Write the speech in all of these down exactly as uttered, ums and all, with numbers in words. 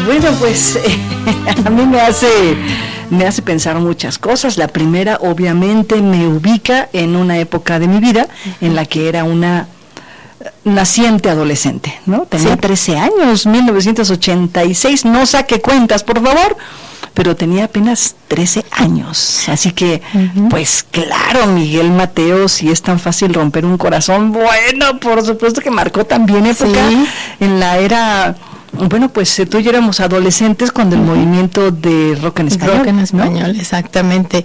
Bueno, pues eh, a mí me hace, me hace pensar muchas cosas. La primera, obviamente, me ubica en una época de mi vida en la que era una naciente adolescente, ¿no? Tenía sí. trece años, mil novecientos ochenta y seis, no saque cuentas, por favor, pero tenía apenas trece años, así que, uh-huh. pues claro, Miguel Mateo, si es tan fácil romper un corazón, bueno, por supuesto que marcó también época sí. en la era... Bueno, pues tú y yo éramos adolescentes cuando el uh-huh. movimiento de rock en español. Rock en español, ¿no? Exactamente.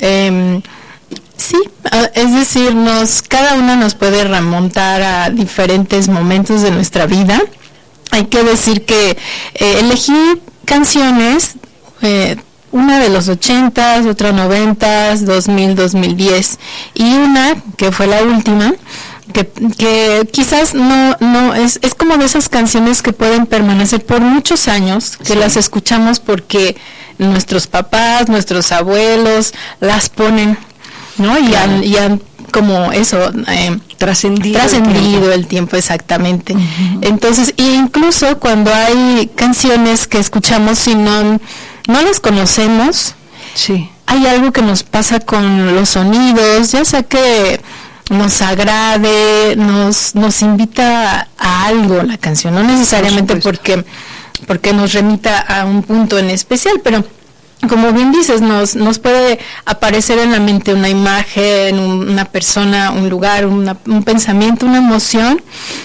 Eh, sí, es decir, nos, cada uno nos puede remontar a diferentes momentos de nuestra vida. Hay que decir que eh, elegí canciones, eh, una de los ochentas, otra noventas, dos mil, dos mil diez, y una que fue la última, que, que quizás no no es es como de esas canciones que pueden permanecer por muchos años, que sí. las escuchamos porque nuestros papás, nuestros abuelos las ponen, ¿no? Y claro. han, y han como eso eh, trascendido trascendido el tiempo, el tiempo exactamente. Uh-huh. Entonces, e incluso cuando hay canciones que escuchamos y no no las conocemos, sí. hay algo que nos pasa con los sonidos, ya sea que nos agrade, nos nos invita a algo la canción, no necesariamente Por porque porque nos remita a un punto en especial, pero como bien dices, nos nos puede aparecer en la mente una imagen, un, una persona, un lugar, una, un pensamiento, una emoción,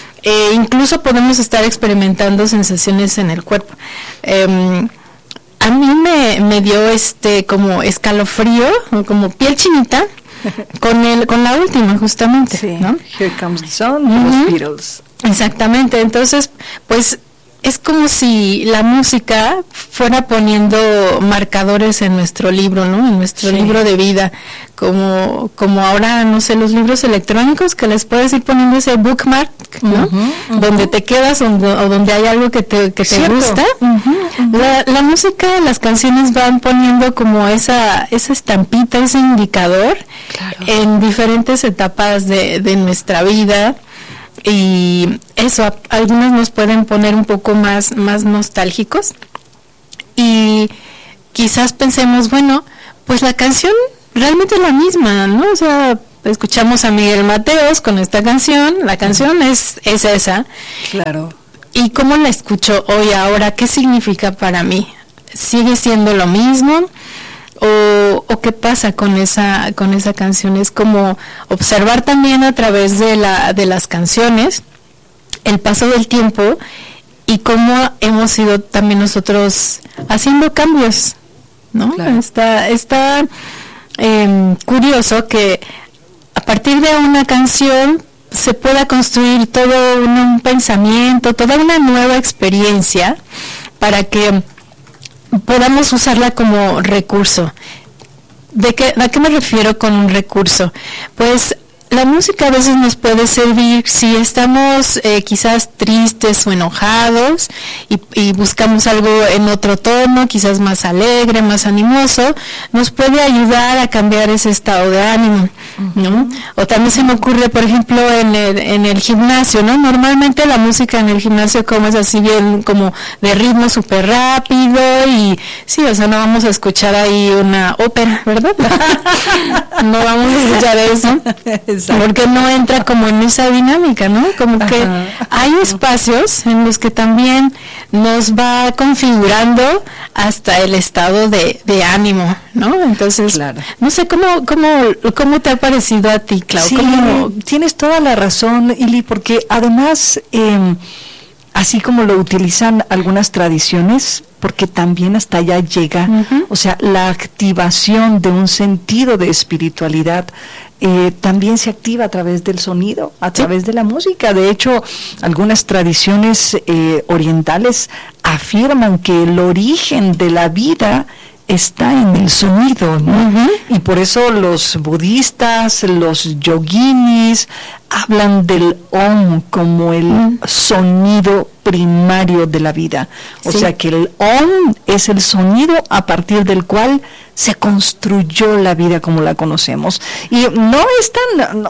e incluso podemos estar experimentando sensaciones en el cuerpo. Eh, a mí me, me dio este como escalofrío, como piel chinita, con el con la última justamente, sí. ¿no? Here Comes the Sun, uh-huh. los Beatles. Exactamente, entonces, pues es como si la música fuera poniendo marcadores en nuestro libro, ¿no? En nuestro sí. libro de vida, como como ahora, no sé, los libros electrónicos que les puedes ir poniendo ese bookmark, ¿no? Uh-huh, uh-huh. Donde te quedas o, o donde hay algo que te que te gusta. Uh-huh, uh-huh. La, la música, las canciones van poniendo como esa esa estampita, ese indicador claro. en diferentes etapas de, de nuestra vida. Y eso, a, algunos nos pueden poner un poco más, más nostálgicos y quizás pensemos, bueno, pues la canción realmente es la misma, ¿no? O sea, escuchamos a Miguel Mateos con esta canción, la canción es, es esa. Claro. ¿Y cómo la escucho hoy, ahora? ¿Qué significa para mí? ¿Sigue siendo lo mismo? O, o qué pasa con esa con esa canción? Es como observar también a través de la de las canciones el paso del tiempo y cómo hemos ido también nosotros haciendo cambios, ¿no? Claro. Está está eh, curioso que a partir de una canción se pueda construir todo un, un pensamiento, toda una nueva experiencia para que podamos usarla como recurso. ¿De qué, ¿A qué me refiero con un recurso? Pues la música a veces nos puede servir si estamos eh, quizás tristes o enojados y, y buscamos algo en otro tono, quizás más alegre, más animoso, nos puede ayudar a cambiar ese estado de ánimo, ¿no? O también se me ocurre, por ejemplo, en el, en el gimnasio, ¿no? Normalmente la música en el gimnasio como es así bien como de ritmo súper rápido y sí, o sea, no vamos a escuchar ahí una ópera, ¿verdad? No vamos a escuchar eso. Porque no entra como en esa dinámica, ¿no? Como que ajá, hay espacios en los que también nos va configurando hasta el estado de, de ánimo, ¿no? Entonces, claro. no sé, ¿cómo, cómo, ¿cómo te ha parecido a ti, Clau? Sí, ¿Cómo? Tienes toda la razón, Ili, porque además, eh, así como lo utilizan algunas tradiciones, porque también hasta allá llega, uh-huh. o sea, la activación de un sentido de espiritualidad eh, también se activa a través del sonido, a través sí. de la música. De hecho, algunas tradiciones eh, orientales afirman que el origen de la vida está en el sonido, ¿no? Uh-huh. Y por eso los budistas, los yoginis, hablan del Om como el mm. sonido primario de la vida. O sí. sea que el Om es el sonido a partir del cual se construyó la vida como la conocemos. Y no es tan, no,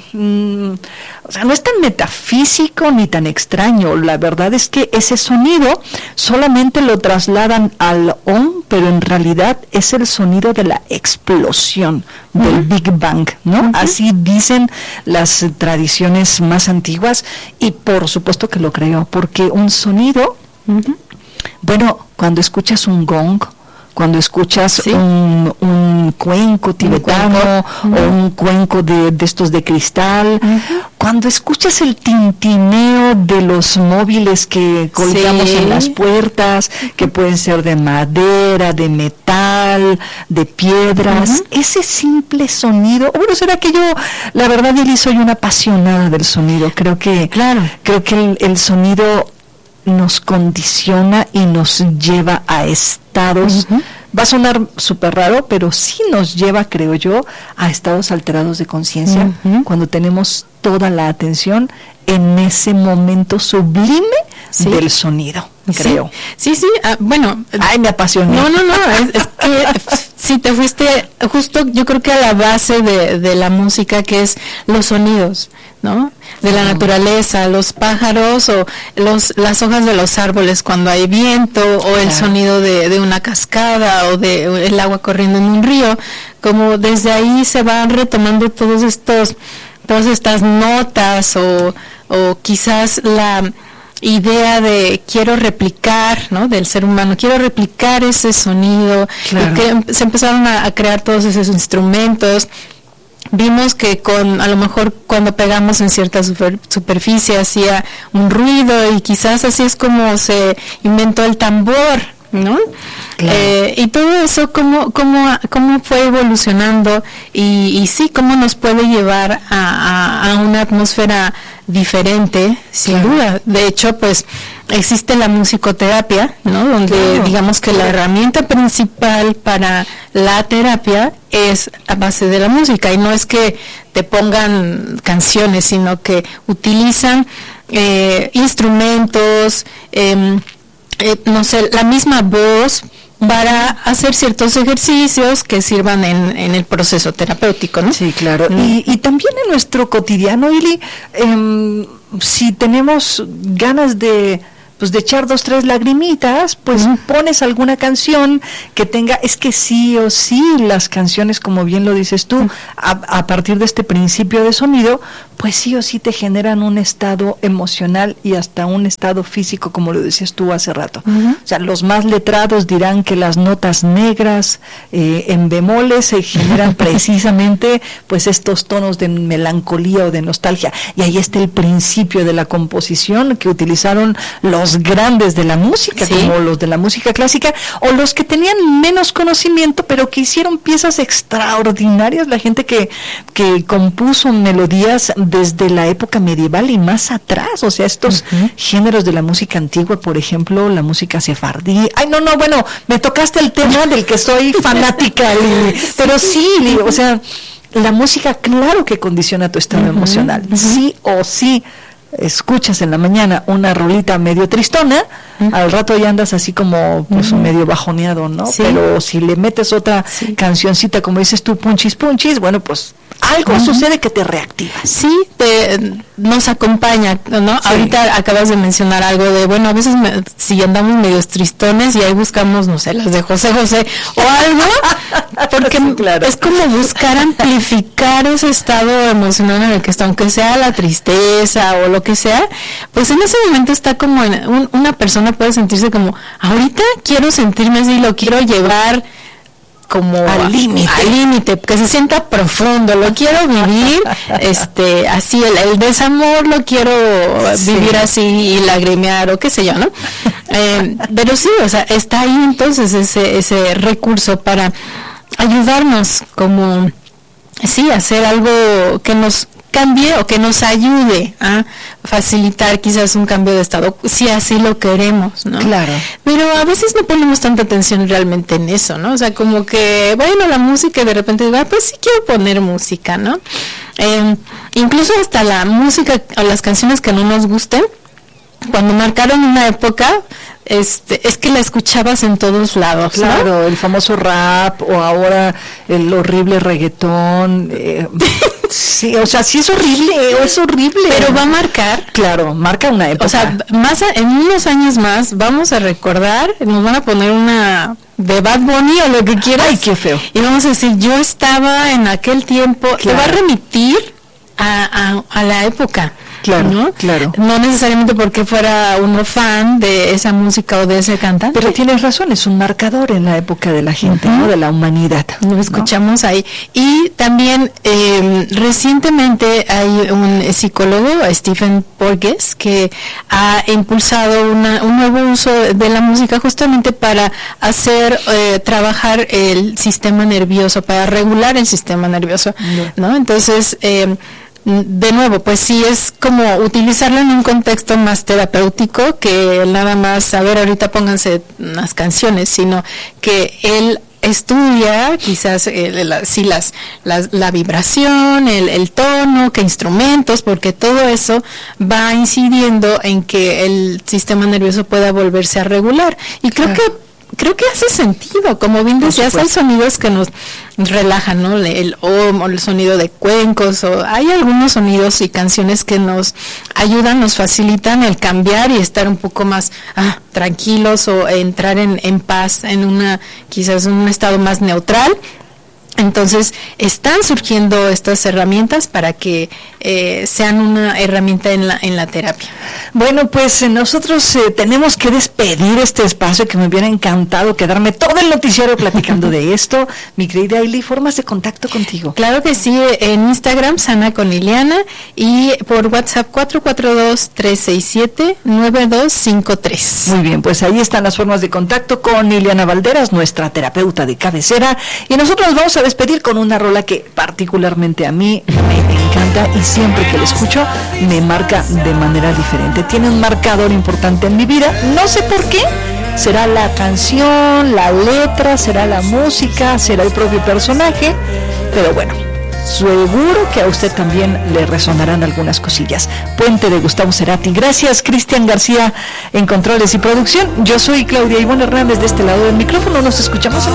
no, o sea, no es tan metafísico ni tan extraño. La verdad es que ese sonido solamente lo trasladan al Om, pero en realidad es el sonido de la explosión, uh-huh. del Big Bang, ¿no? Uh-huh. Así dicen las tradiciones más antiguas, y por supuesto que lo creo, porque un sonido, uh-huh. bueno, cuando escuchas un gong, cuando escuchas ¿sí? un, un cuenco tibetano, un cuenco, uh-huh. o un cuenco de, de estos de cristal, uh-huh. cuando escuchas el tintineo de los móviles que colgamos sí. en las puertas, que pueden ser de madera, de metal, de piedras, uh-huh. ese simple sonido, bueno, será que yo, la verdad, Eli, soy una apasionada del sonido, creo que, claro. creo que el, el sonido nos condiciona y nos lleva a estados, uh-huh. va a sonar súper raro, pero sí nos lleva, creo yo, a estados alterados de conciencia, uh-huh. cuando tenemos toda la atención en ese momento sublime sí. del sonido, creo. Sí, sí, sí uh, bueno. Ay, me apasioné. No, no, no, es, es que si te fuiste justo, yo creo que a la base de, de la música, que es los sonidos, ¿no? De la naturaleza, los pájaros o los las hojas de los árboles cuando hay viento, o el claro. sonido de, de una cascada, o de o el agua corriendo en un río, como desde ahí se van retomando todos estos todas estas notas, o o quizás la idea de quiero replicar, ¿no? Del ser humano, quiero replicar ese sonido, claro. y que se empezaron a, a crear todos esos instrumentos. Vimos que con, a lo mejor cuando pegamos en cierta super, superficie hacía un ruido, y quizás así es como se inventó el tambor, ¿no? Claro. Eh, y todo eso cómo, cómo, cómo fue evolucionando, y, y sí, cómo nos puede llevar a, a, a una atmósfera diferente, sin claro. duda. De hecho, pues existe la musicoterapia, ¿no? Donde claro. digamos que la herramienta principal para la terapia es a base de la música, y no es que te pongan canciones, sino que utilizan eh, instrumentos, eh, eh, no sé, la misma voz, para hacer ciertos ejercicios que sirvan en, en el proceso terapéutico, ¿no? Sí, claro. Mm. Y, y también en nuestro cotidiano, Eli, eh, si tenemos ganas de pues de echar dos, tres lagrimitas, pues uh-huh. pones alguna canción que tenga, es que sí o sí las canciones, como bien lo dices tú, uh-huh. a, a partir de este principio de sonido, pues sí o sí te generan un estado emocional y hasta un estado físico, como lo decías tú hace rato. Uh-huh. O sea, los más letrados dirán que las notas negras eh, en bemoles se generan precisamente pues estos tonos de melancolía o de nostalgia, y ahí está el principio de la composición que utilizaron los grandes de la música, ¿sí? como los de la música clásica, o los que tenían menos conocimiento, pero que hicieron piezas extraordinarias, la gente que, que compuso melodías desde la época medieval y más atrás, o sea, estos uh-huh. géneros de la música antigua, por ejemplo, la música sefardí. Ay, no, no, bueno, me tocaste el tema del que soy fanática, Lili, pero sí, Lili, o sea, la música, claro que condiciona tu estado uh-huh. emocional, uh-huh. sí o sí. Escuchas en la mañana una rolita medio tristona, uh-huh. al rato ya andas así como pues uh-huh. medio bajoneado, ¿no? Sí. Pero si le metes otra sí. cancioncita, como dices tú, punchis punchis, bueno, pues algo uh-huh. sucede que te reactiva. Sí, te, nos acompaña, ¿no? Sí. Ahorita acabas de mencionar algo de, bueno, a veces me, si andamos medios tristones y ahí buscamos, no sé, las de José José o algo, porque sí, claro. es como buscar amplificar ese estado emocional en el que está, aunque sea la tristeza o lo que sea, pues en ese momento está como, en, un, una persona puede sentirse como, ahorita quiero sentirme así, lo quiero llevar como al límite, al límite, que se sienta profundo, lo quiero vivir, este, así, el, el desamor lo quiero sí. vivir así y lagrimear o qué sé yo, ¿no? Eh, pero sí, o sea, está ahí entonces ese, ese recurso para ayudarnos como, sí, hacer algo que nos cambie o que nos ayude a facilitar quizás un cambio de estado, si así lo queremos, ¿no? Claro. Pero a veces no ponemos tanta atención realmente en eso, ¿no? O sea, como que, bueno, la música, de repente digo, ah, pues sí quiero poner música, ¿no? Eh, incluso hasta la música o las canciones que no nos gusten, cuando marcaron una época, este, es que la escuchabas en todos lados, ¿no? Claro, el famoso rap o ahora el horrible reggaetón. Eh, sí, o sea, sí es horrible, es horrible. Pero va a marcar. Claro, marca una época. O sea, más a, en unos años más vamos a recordar, nos van a poner una de Bad Bunny o lo que quieras. Ay, qué feo. Y vamos a decir, yo estaba en aquel tiempo. Claro. Te va a remitir a, a, a la época. Claro, ¿no? claro. No necesariamente porque fuera uno fan de esa música o de ese cantante. Pero tienes razón, es un marcador en la época de la gente, uh-huh. ¿no? De la humanidad. Lo escuchamos, ¿no? Ahí. Y también eh, recientemente hay un psicólogo, Stephen Porges, que ha impulsado una, un nuevo uso de la música justamente para hacer eh, trabajar el sistema nervioso, para regular el sistema nervioso, uh-huh. ¿no? Entonces, eh, de nuevo, pues sí es como utilizarlo en un contexto más terapéutico que nada más, a ver, ahorita pónganse unas canciones, sino que él estudia quizás eh, la, sí, las, las, la vibración, el, el tono, qué instrumentos, porque todo eso va incidiendo en que el sistema nervioso pueda volverse a regular. Y creo claro. que Creo que hace sentido, como bien decías, hay sonidos que nos relajan, ¿no? El om o el sonido de cuencos, o hay algunos sonidos y canciones que nos ayudan, nos facilitan el cambiar y estar un poco más ah, tranquilos o entrar en, en paz, en una, quizás en un estado más neutral. Entonces, están surgiendo estas herramientas para que eh, sean una herramienta en la en la terapia. Bueno, pues eh, nosotros eh, tenemos que despedir este espacio, que me hubiera encantado quedarme todo el noticiero platicando de esto. Mi querida Ailey, ¿formas de contacto contigo? Claro que sí, en Instagram, Sana con Liliana, y por WhatsApp cuatro cuatro dos, tres seis siete, nueve dos cinco tres. Muy bien, pues ahí están las formas de contacto con Liliana Valderas, nuestra terapeuta de cabecera, y nosotros nos vamos a despedir con una rola que particularmente a mí me encanta y siempre que la escucho me marca de manera diferente. Tiene un marcador importante en mi vida, no sé por qué. Será la canción, la letra, será la música, será el propio personaje, pero bueno, seguro que a usted también le resonarán algunas cosillas. Puente de Gustavo Cerati. Gracias, Cristian García en controles y producción. Yo soy Claudia Ivonne Hernández de este lado del micrófono. Nos escuchamos en